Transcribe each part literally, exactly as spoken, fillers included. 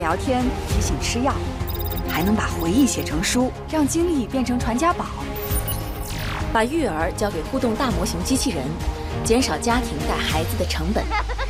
聊天提醒吃药，还能把回忆写成书，让经历变成传家宝。 把育儿交给互动大模型机器人，减少家庭带孩子的成本。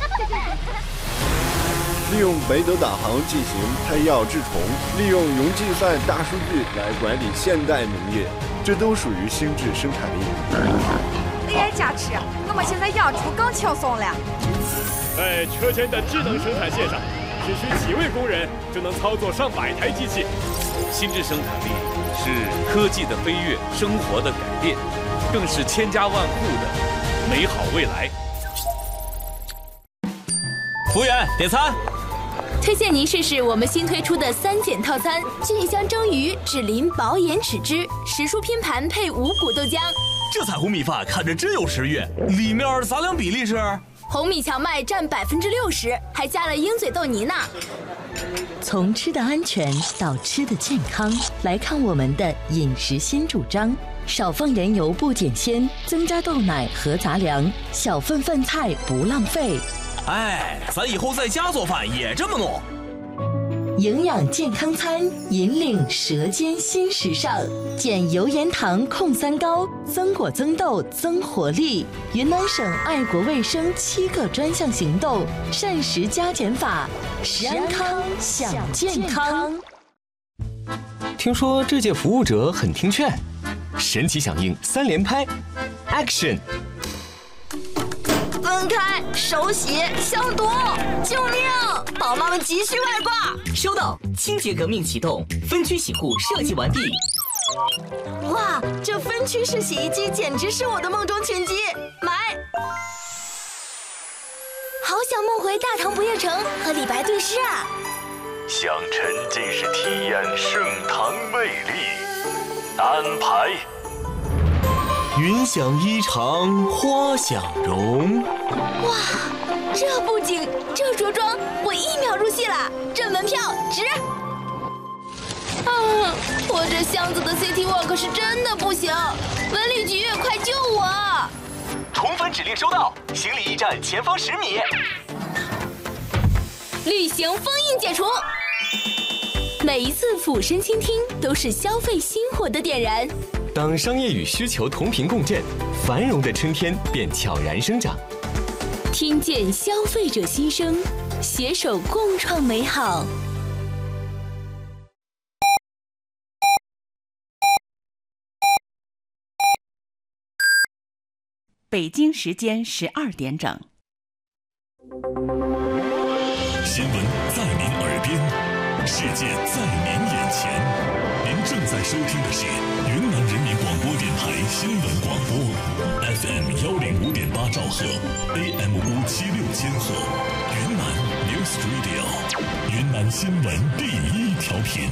利用北斗导航进行胎药治虫，利用云计算大数据来管理现代农业，这都属于心智生产力。 A I 加持，我们现在养猪更轻松了。 在车间的智能生产线上，只需几位工人就能操作上百台机器。 心智生产力是科技的飞跃，生活的改变，更是千家万户的美好未来。 服务员，点餐。 推荐您试试我们新推出的三减套餐：菌香蒸鱼、脂淋薄盐豉汁、时蔬拼盘配五谷豆浆。 这彩虹米饭看着真有食欲，里面杂粮比例是？ 红米荞麦占百分之六十，还加了鹰嘴豆泥呢。 从吃的安全到吃的健康，来看我们的饮食新主张：少放盐油不减鲜，增加豆奶和杂粮，小份饭菜不浪费。 哎，咱以后在家做饭也这么弄。 营养健康餐，引领舌尖新时尚，减油盐糖控三高，增果增豆增活力。云南省爱国卫生七个专项行动，膳食加减法，食安康享健康。 听说这届服务者很听劝，神奇响应三连拍 ，Action！ 分开，手洗，消毒！救命！宝妈们急需外挂。 收到，清洁革命启动，分区洗护设计完毕。 哇，这分区式洗衣机简直是我的梦中情机，买！ 好想梦回大唐不夜城和李白对诗啊！ 想沉浸式体验盛唐魅力，安排。 云想衣裳花想容。 哇，这布景，这着装，我一秒入戏了，这门票值。啊，我这箱子的 City Walk 是真的不行，文旅局快救我！ 宠粉指令收到，行李驿站前方十米。 旅行封印解除。每一次俯身倾听，都是消费心火的点燃。 当商业与需求同频共振，繁荣的春天便悄然生长。 听见消费者心声，携手共创美好。 北京时间十二点整。 新闻在您耳边，世界在您眼前。您正在收听的是云南人民广播电台新闻广播 ，F M 幺零五点八兆赫 ，A M 五七六千赫，云南 News Radio， 云南新闻第一调频。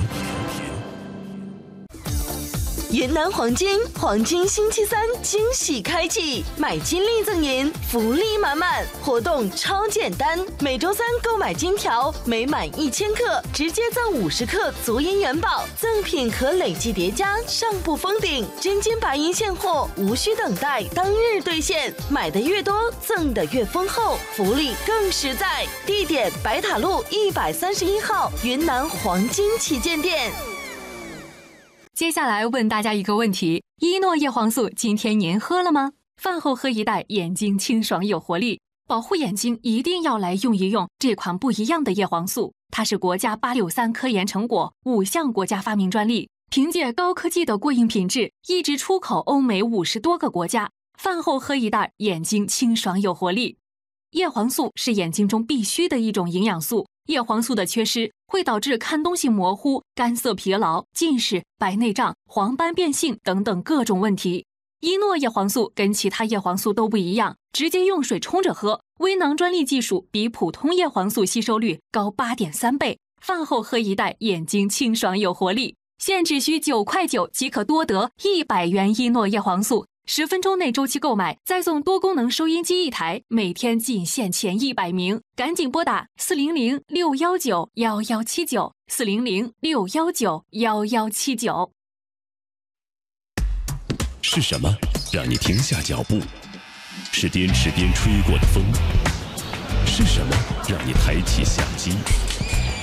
云南黄金黄金星期三惊喜开启，买金立赠银，福利满满，活动超简单。每周三购买金条，每满一千克直接赠五十克足银元宝，赠品可累计叠加，上不封顶。真金白银现货，无需等待，当日兑现，买的越多，赠的越丰厚，福利更实在。地点：白塔路一百三十一号云南黄金旗舰店。 接下来问大家一个问题：一诺叶黄素今天您喝了吗？饭后喝一袋，眼睛清爽有活力，保护眼睛一定要来用一用这款不一样的叶黄素。它是国家八六三科研成果，五项国家发明专利，凭借高科技的过硬品质，一直出口欧美五十多个国家。饭后喝一袋，眼睛清爽有活力。叶黄素是眼睛中必须的一种营养素，叶黄素的缺失会导致看东西模糊、干涩疲劳、近视、白内障、黄斑变性等等各种问题。一诺叶黄素跟其他叶黄素都不一样，直接用水冲着喝，微囊专利技术比普通叶黄素吸收率高 八点三 倍。饭后喝一袋，眼睛清爽有活力。现只需九块九即可多得一百元一诺叶黄素。十分钟内周期购买，再送多功能收音机一台，每天仅限前一百名，赶紧拨打四零零六幺九幺幺七九四零零六幺九幺幺七九。 是什么让你停下脚步？是颠池边吹过的风？是什么让你抬起相机？